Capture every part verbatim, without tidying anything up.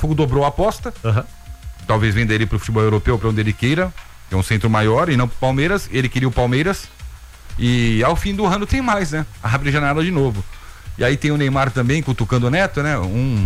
Botafogo dobrou a aposta. Uhum. Talvez venda ele pro futebol europeu, pra onde ele queira. Que é um centro maior e não pro Palmeiras. Ele queria o Palmeiras. E ao fim do ano tem mais, né? Abre a janela de novo. E aí tem o Neymar também, cutucando o Neto, né? Um,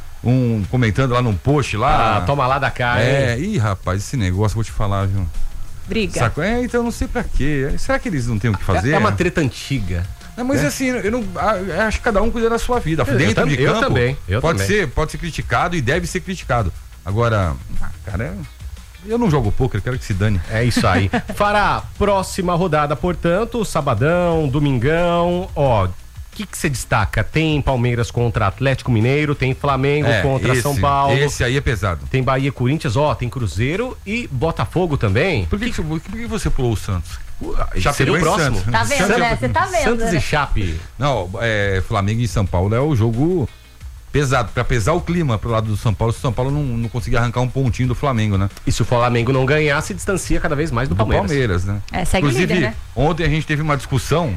um comentando lá num post lá. Ah, toma lá da cara. É, ih, rapaz, esse negócio, vou te falar, viu? Briga. Saco? É, então eu não sei pra quê. Será que eles não têm o que fazer? É, é uma treta antiga. Não, mas é. assim, eu não eu acho que cada um cuida da sua vida. Eu, Dentro eu de eu campo, também, eu pode também. ser, pode ser criticado e deve ser criticado. Agora, cara, eu não jogo pôquer, quero que se dane. É isso aí. Fará próxima rodada, portanto, sabadão, domingão, ó. O que que você destaca? Tem Palmeiras contra Atlético Mineiro, tem Flamengo É, contra esse, São Paulo. Esse aí é pesado. Tem Bahia e Corinthians, ó, tem Cruzeiro e Botafogo também. Por que, que, por que você pulou o Santos? Já seria o próximo. Santos. Tá vendo, Santos, né? Você tá vendo, Santos né? e Chape. Não, é, Flamengo e São Paulo é o jogo pesado, pra pesar o clima pro lado do São Paulo, se o São Paulo não, não conseguir arrancar um pontinho do Flamengo, né? E se o Flamengo não ganhar, se distancia cada vez mais do, Do Palmeiras. Palmeiras, né? É, segue Inclusive, líder, né? ontem a gente teve uma discussão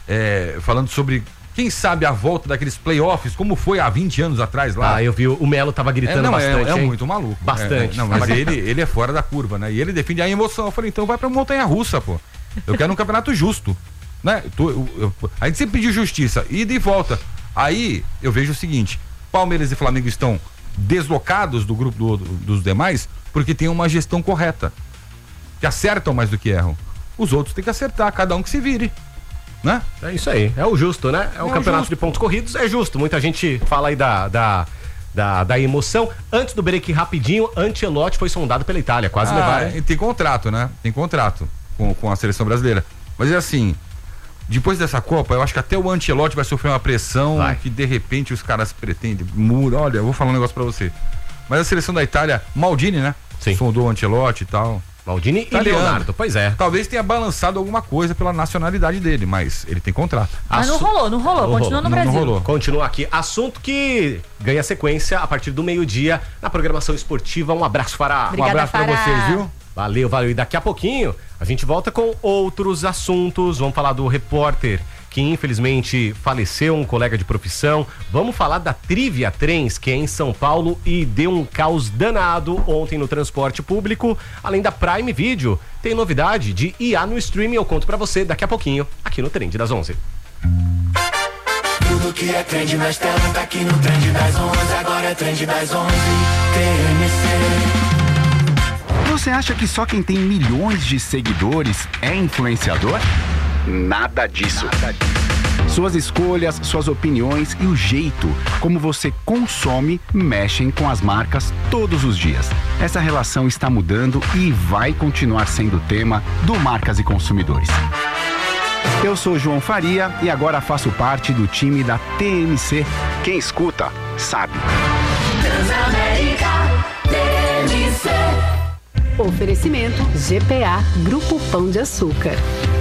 é, falando sobre, quem sabe, a volta daqueles playoffs, como foi há vinte anos atrás lá. Ah, eu vi, o Melo tava É, gritando não, bastante, é, é hein? muito maluco. Bastante. É, não, mas ele, ele é fora da curva, né? E ele defende a emoção. Eu falei, então vai pra montanha russa, pô. Eu quero um campeonato justo, né? Eu tô- eu- eu- a gente sempre pediu justiça, ida e volta. Aí eu vejo o seguinte: Palmeiras e Flamengo estão deslocados do grupo do- do- dos demais porque tem uma gestão correta, que acertam mais do que erram. Os outros têm que acertar, cada um que se vire, né? É isso aí, é o justo, né? É o É o campeonato justo. de pontos corridos, é justo. Muita gente fala aí da, da, da, da emoção. Antes do break, rapidinho, Ancelotti foi sondado pela Itália, quase Ah, levaram. e tem contrato, né? Tem contrato com, com a seleção brasileira. Mas é assim, depois dessa Copa, eu acho que até o Ancelotti vai sofrer uma pressão Vai. que de repente os caras pretendem. Muro, olha, eu vou falar um negócio pra você. Mas a seleção da Itália, Maldini, né? Sim. Sondou o Ancelotti e tal. Maldini Italiano. e Leonardo, pois é. Talvez tenha balançado alguma coisa pela nacionalidade dele, mas ele tem contrato. Mas não Assu- rolou, não rolou. Não Continua rolou. no Não, não Brasil. rolou. Continua aqui. Assunto que ganha sequência a partir do meio-dia na programação esportiva. Um abraço, Fará. Obrigada, um abraço pra Fará. vocês, viu? Valeu, valeu. E daqui a pouquinho a gente volta com outros assuntos. Vamos falar do repórter que infelizmente faleceu, um colega de profissão. Vamos falar da Trivia Trens, que é em São Paulo e deu um caos danado ontem no transporte público. Além da Prime Video, tem novidade de I A no streaming. Eu conto pra você daqui a pouquinho, aqui no Trend das onze. Tudo que é trend nas telas tá aqui no Trend das onze. Agora é Trend das onze, T M C. Você acha que só quem tem milhões de seguidores é influenciador? Nada disso. Suas escolhas, suas opiniões e o jeito como você consome mexem com as marcas todos os dias. Essa relação está mudando e vai continuar sendo tema do Marcas e Consumidores. Eu sou João Faria e agora faço parte do time da T M C. Quem escuta, sabe. Transamérica, T M C. Oferecimento G P A Grupo Pão de Açúcar.